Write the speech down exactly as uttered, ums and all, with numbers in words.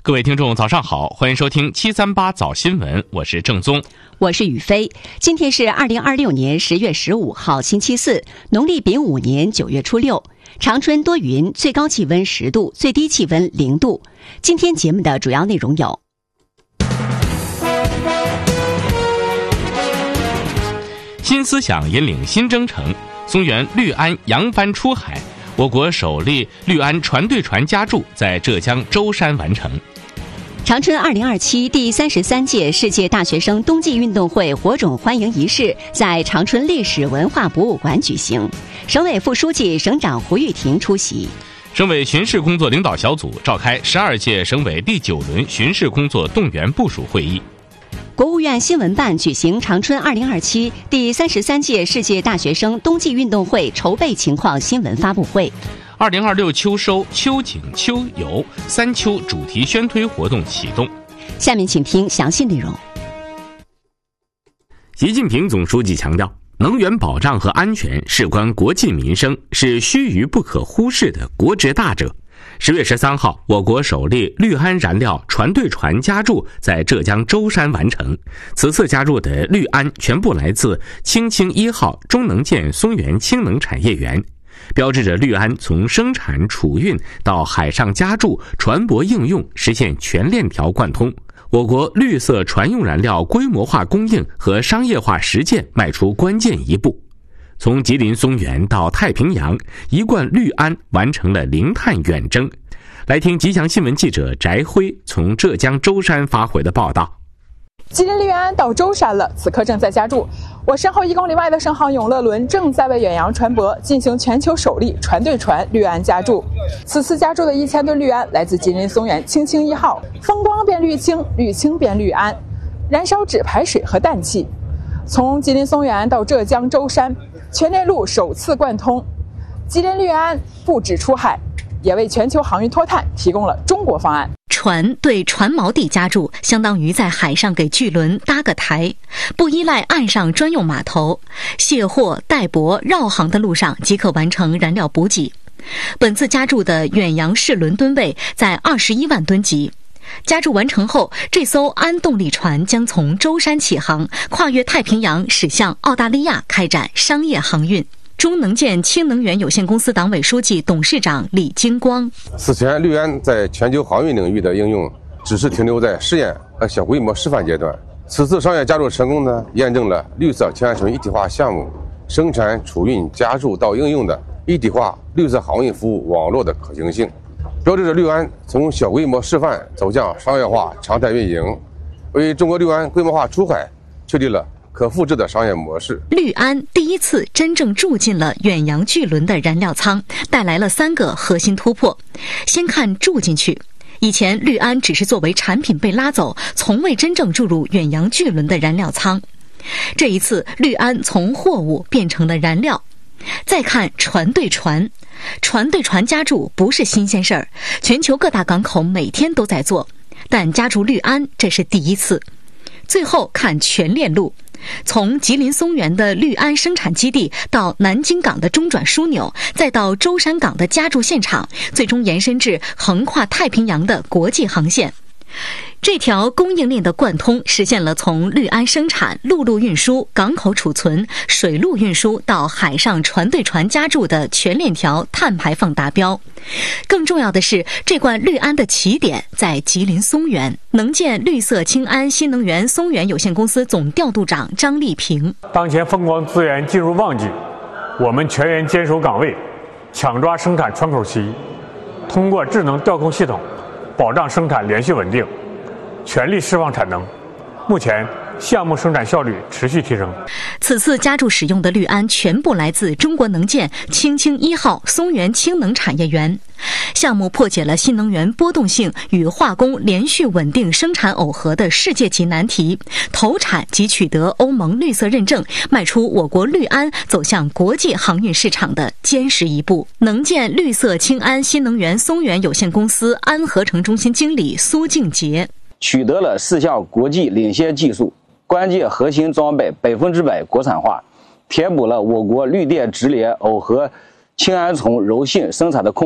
各位听众早上好，欢迎收听七三八早新闻，我是郑宗， 我是雨飞。今天是二零二六年十月十五号星期四，农历丙午年九月初六。长春多云，最高气温十度，最低气温零度。今天节目的主要内容有： 新思想引领新征程，松原绿安扬帆出海，我国首例绿安船对船加注在浙江舟山完成。 长春二零二七第三十三届世界大学生冬季运动会火种欢迎仪式在长春历史文化博物馆举行，省委副书记、省长胡玉婷出席。 省委巡视工作领导小组召开十二届省委第九轮巡视工作动员部署会议。 国务院新闻办举行长春二零二七第三十三届世界大学生冬季运动会筹备情况新闻发布会。 二零二六秋收、秋景、秋游三秋主题宣推活动启动。 下面请听详细内容。 习近平总书记强调，能源保障和安全事关国计民生，是须臾不可忽视的国之大者。十月十三号，我国首例绿安燃料船对船加注在浙江舟山完成。此次加注的绿安全部来自青青一号中能建松原氢能产业园，标志着绿安从生产、储运到海上加注、船舶应用实现全链条贯通，我国绿色船用燃料规模化供应和商业化实践迈出关键一步。从吉林松原到太平洋，一贯绿安完成了零碳远征。来听吉祥新闻记者翟辉从浙江舟山发回的报道。 吉林绿安到舟山了，此刻正在加注。我身后一公里外的省航永乐轮正在为远洋船舶进行全球首例船对船绿安加注。此次加注的一千吨绿安来自吉林松原青青一号，风光变绿氢，绿氢变绿安，燃烧纸排水和氮气。从吉林松原到浙江舟山，全链路首次贯通。吉林绿安不止出海，也为全球航运脱碳提供了中国方案。 船对船锚地加注，相当于在海上给巨轮搭个台，不依赖岸上专用码头，卸货、待泊、绕行的路上即可完成燃料补给。本次加注的远洋式轮吨位在二十一万吨级。加注完成后，这艘安动力船将从舟山起航，跨越太平洋驶向澳大利亚开展商业航运。中能建氢能源有限公司党委书记、董事长李金光： 此前绿安在全球航运领域的应用只是停留在试验和小规模示范阶段，此次商业加注成功呢，验证了绿色氢氨醇一体化项目生产、储运、加注到应用的一体化绿色航运服务网络的可行性，标志着绿安从小规模示范走向商业化常态运营，为中国绿安规模化出海确立了可复制的商业模式。 绿安第一次真正住进了远洋巨轮的燃料舱，带来了三个核心突破。先看住进去，以前绿安只是作为产品被拉走，从未真正注入远洋巨轮的燃料舱。这一次，绿安从货物变成了燃料。再看船对船，船对船加注不是新鲜事儿，全球各大港口每天都在做，但加注绿安这是第一次。最后看全链路，从吉林松原的绿安生产基地到南京港的中转枢纽，再到舟山港的加注现场，最终延伸至横跨太平洋的国际航线。这条供应链的贯通实现了从绿安生产、陆路运输、港口储存、水路运输到海上船对船加注的全链条碳排放达标。更重要的是，这罐绿安的起点在吉林松原。能建绿色氢安新能源松原有限公司总调度长张丽萍： 当前风光资源进入旺季，我们全员坚守岗位，抢抓生产窗口期，通过智能调控系统保障生产连续稳定，全力释放产能。目前项目生产效率持续提升。 此次加注使用的绿安全部来自中国能建青青一号松原氢能产业园。项目破解了新能源波动性与化工连续稳定生产耦合的世界级难题，投产及取得欧盟绿色认证，迈出我国绿安走向国际航运市场的坚实一步。能建绿色氢安新能源松原有限公司安合成中心经理苏静杰： 取得了四项国际领先技术，关键核心装备百分之百国产化，填补了我国绿电直联耦合氢氨醇柔性生产的空